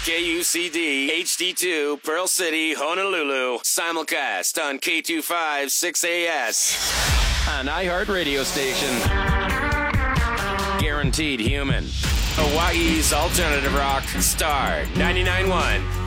KUCD HD2 Pearl City, Honolulu. Simulcast on K25 6AS. An iHeart radio station. Guaranteed human. Hawaii's alternative rock star 99.1